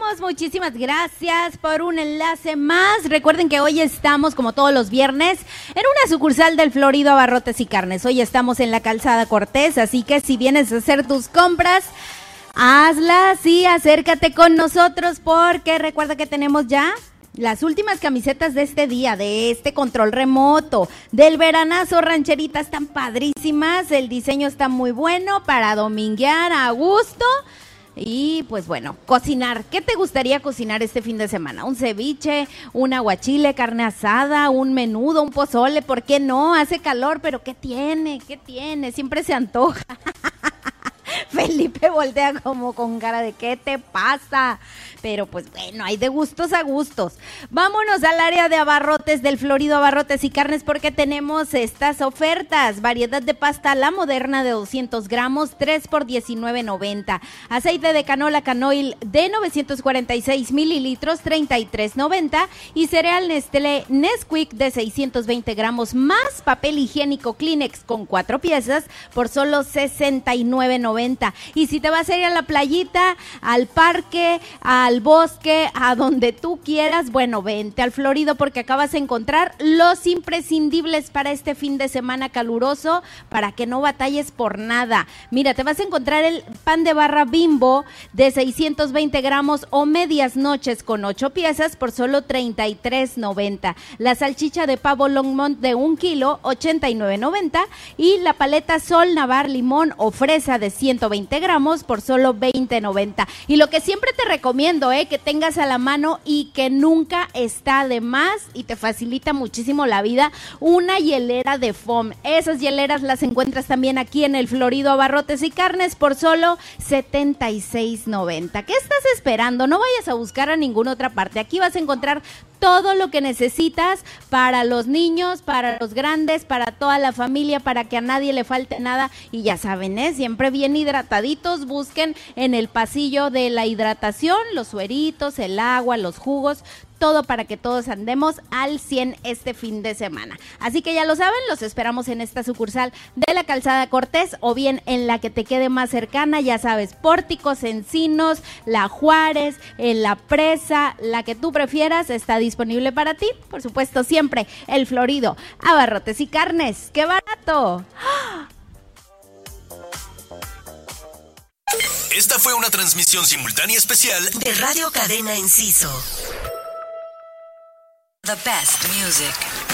Muchísimas gracias por un enlace más. Recuerden que hoy estamos, como todos los viernes, en una sucursal del Florido Abarrotes y Carnes. Hoy estamos en la Calzada Cortés, así que si vienes a hacer tus compras, hazlas y acércate con nosotros, porque recuerda que tenemos ya las últimas camisetas de este día, de este control remoto, del veranazo rancherita, están padrísimas, el diseño está muy bueno para dominguear a gusto. Y pues bueno, cocinar. ¿Qué te gustaría cocinar este fin de semana? ¿Un ceviche, un aguachile, carne asada, un menudo, un pozole? ¿Por qué no? Hace calor, pero ¿qué tiene? ¿Qué tiene? Siempre se antoja. Felipe voltea como con cara de ¿qué te pasa? Pero pues bueno, hay de gustos a gustos. Vámonos al área de abarrotes del Florido Abarrotes y Carnes, porque tenemos estas ofertas. Variedad de pasta La Moderna de 200 gramos, 3 por $19.90. Aceite de canola Canoil de 946 mililitros, $33.90. Y cereal Nestlé Nesquik de 620 gramos más papel higiénico Kleenex con 4 piezas por solo $69.90. Y si te vas a ir a la playita, al parque, al bosque, a donde tú quieras, bueno, vente al Florido, porque acá vas a encontrar los imprescindibles para este fin de semana caluroso, para que no batalles por nada. Mira, te vas a encontrar el pan de barra Bimbo de 620 gramos o medias noches con 8 piezas por solo $33.90. La salchicha de pavo Longmont de 1 kilo, $89.90. Y la paleta Sol Navar Limón o fresa de 120 gramos por solo $20.90. Y lo que siempre te recomiendo, que tengas a la mano y que nunca está de más y te facilita muchísimo la vida, una hielera de foam. Esas hieleras las encuentras también aquí en el Florido Abarrotes y Carnes por solo $76.90. ¿Qué estás esperando? No vayas a buscar a ninguna otra parte. Aquí vas a encontrar todo lo que necesitas para los niños, para los grandes, para toda la familia, para que a nadie le falte nada. Y ya saben, siempre bien hidrataditos. Busquen en el pasillo de la hidratación los sueritos, el agua, los jugos, todo para que todos andemos al 100 este fin de semana. Así que ya lo saben, los esperamos en esta sucursal de la Calzada Cortés o bien en la que te quede más cercana, ya sabes, Pórticos, Encinos, La Juárez, en La Presa, la que tú prefieras está disponible para ti. Por supuesto, siempre el Florido Abarrotes y Carnes. ¡Qué barato! Esta fue una transmisión simultánea especial de Radio Cadena Enciso. The best music.